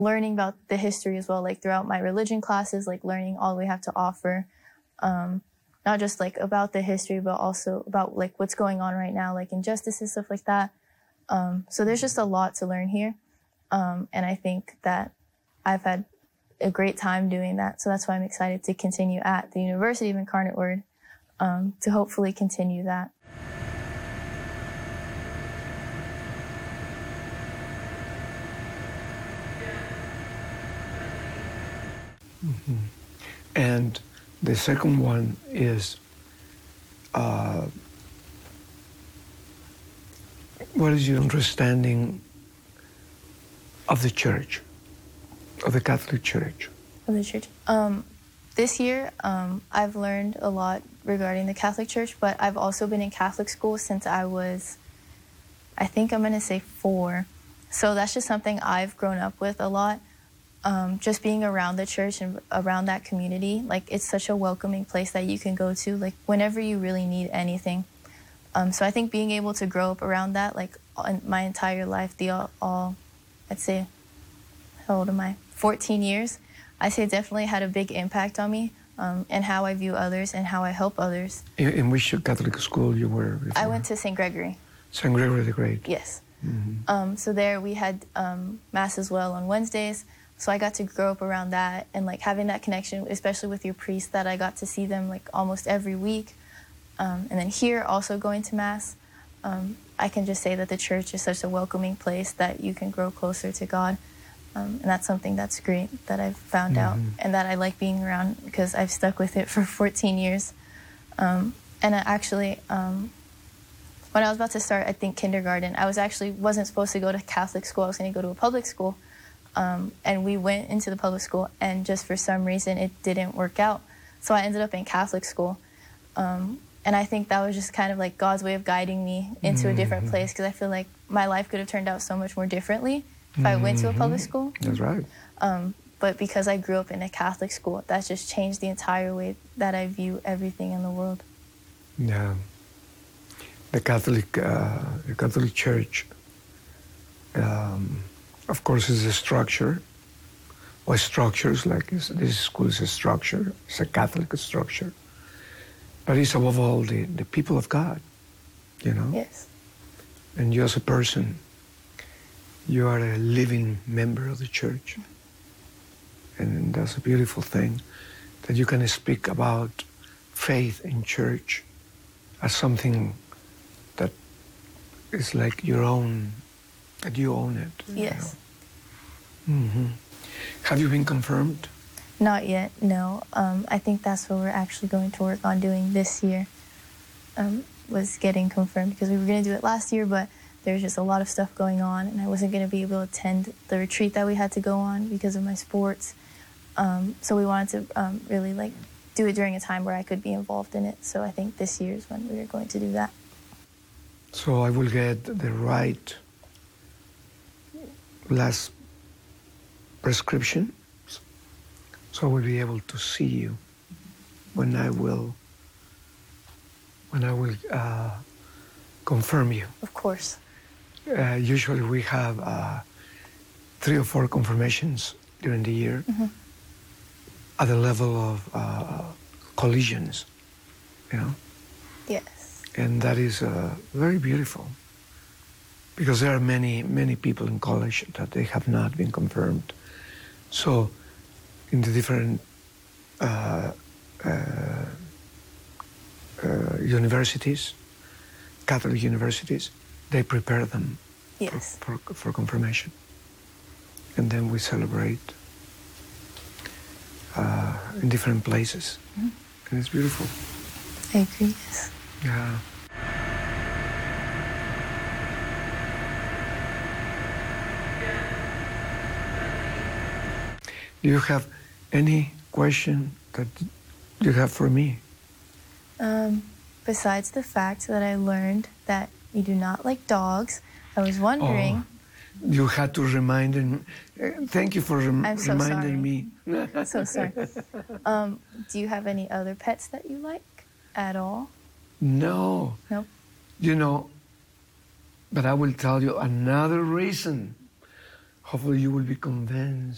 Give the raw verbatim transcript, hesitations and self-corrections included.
learning about the history as well, like throughout my religion classes, like learning all we have to offer, um, not just like about the history, but also about like what's going on right now, like injustices, stuff like that. Um, so there's just a lot to learn here. Um, and I think that I've had a great time doing that. So that's why I'm excited to continue at the University of Incarnate Word, um, to hopefully continue that. Mm-hmm. And the second one is, uh, what is your understanding of the church, of the Catholic Church? Of the church. Um, this year, um, I've learned a lot regarding the Catholic Church, but I've also been in Catholic school since I was, I think I'm going to say four. So that's just something I've grown up with a lot. Um, just being around the church and around that community, like it's such a welcoming place that you can go to, like whenever you really need anything. Um, so I think being able to grow up around that, like my entire life, the all, all, I'd say, how old am I? fourteen years. I say definitely had a big impact on me, um, and how I view others and how I help others. In, in which Catholic school you were before? I went to Saint Gregory. Saint Gregory the Great. Yes. Mm-hmm. Um, so there we had um, Mass as well on Wednesdays. So I got to grow up around that and like having that connection, especially with your priest, that I got to see them like almost every week. Um, and then here also going to Mass, um, I can just say that the church is such a welcoming place that you can grow closer to God. Um, and that's something that's great that I've found Mm-hmm. out and that I like being around because I've stuck with it for fourteen years. Um, and I actually, um, when I was about to start, I think kindergarten, I was actually wasn't supposed to go to Catholic school. I was going to go to a public school. Um, and we went into the public school, and just for some reason, it didn't work out. So I ended up in Catholic school. Um, and I think that was just kind of like God's way of guiding me into Mm-hmm. a different place, because I feel like my life could have turned out so much more differently if I went to a public school. That's right. Um, but because I grew up in a Catholic school, that's just changed the entire way that I view everything in the world. Yeah. The Catholic, uh, the Catholic Church, um, of course, is a structure, or structures, like this, this school is a structure, it's a Catholic structure, but it's above all the, the people of God, you know? Yes. And you as a person, you are a living member of the church. And that's a beautiful thing, that you can speak about faith in church as something that is like your own, that you own it. Yes. You know? Mm-hmm. Have you been confirmed? Not yet, no. Um, I think that's what we're actually going to work on doing this year, um, was getting confirmed, because we were going to do it last year, but there's just a lot of stuff going on, and I wasn't going to be able to attend the retreat that we had to go on because of my sports. Um, so we wanted to um, really like do it during a time where I could be involved in it. So I think this year is when we are going to do that. So I will get the right last prescription, so I will be able to see you when I will when I will uh, confirm you. Of course. Uh, usually we have uh, three or four confirmations during the year, Mm-hmm. at the level of uh, collisions, you know? Yes. And that is uh, very beautiful, because there are many, many people in college that they have not been confirmed. So in the different uh, uh, uh, universities, Catholic universities, they prepare them Yes. for, for, for confirmation. And then we celebrate uh, in different places. Mm-hmm. And it's beautiful. I agree, yes. Yeah. Do you have any question that you have for me? Um, besides the fact that I learned that you do not like dogs, I was wondering... Oh, you had to remind me. Thank you for rem I'm so reminding sorry. me. I'm so sorry. Um, do you have any other pets that you like at all? No. Nope. You know, but I will tell you another reason. Hopefully you will be convinced.